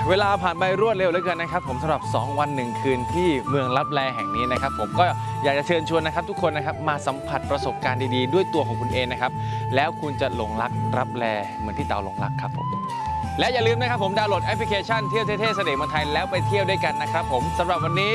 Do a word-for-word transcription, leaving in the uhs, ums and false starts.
เวลาผ่านไปรวดเร็วเหลือเกินนะครับผมสำหรับสองวันหนึ่งคืนที่เมืองลับแลแห่งนี้นะครับผมก็อยากจะเชิญชวนนะครับทุกคนนะครับมาสัมผัสประสบการณ์ดีๆด้วยตัวของคุณเองนะครับแล้วคุณจะหลงรักลับแลเหมือนที่เต๋าหลงรักครับผมและอย่าลืมนะครับผมดาวน์โหลดแอปพลิเคชันเที่ยวเท่ๆเสน่ห์เมืองไทยแล้วไปเที่ยวด้วยกันนะครับผมสำหรับวันนี้